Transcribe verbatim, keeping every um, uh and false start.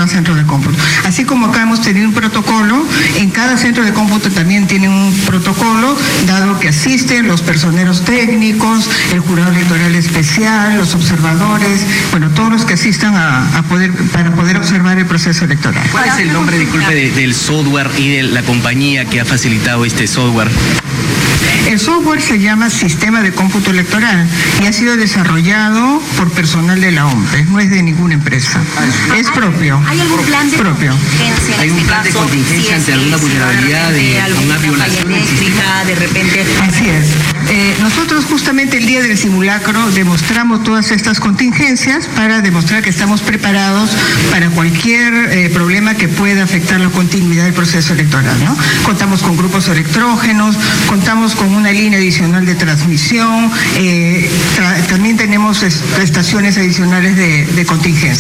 centro de cómputo. Así como acá hemos tenido un protocolo, en cada centro de cómputo también tienen un protocolo, dado que asisten los personeros técnicos, el jurado electoral especial, los observadores, bueno, todos los que asistan a, a poder, para poder observar el proceso electoral. ¿Cuál es el nombre, disculpe, de, del software y de la compañía que ha facilitado este software? El software se llama Sistema de Cómputo Electoral y ha sido desarrollado por personal de la O M P E, no es de ninguna empresa, es propio. ¿Hay algún plan de propio. contingencia en ¿Hay un este plan de caso? contingencia ante alguna vulnerabilidad, de alguna violación eléctrica, de repente? Así es. Eh, nosotros justamente el día del simulacro demostramos todas estas contingencias para demostrar que estamos preparados para cualquier eh, problema que pueda afectar la continuidad del proceso electoral, ¿no? Contamos con grupos electrógenos, contamos con una línea adicional de transmisión, eh, tra- también tenemos est- estaciones adicionales de, de contingencia.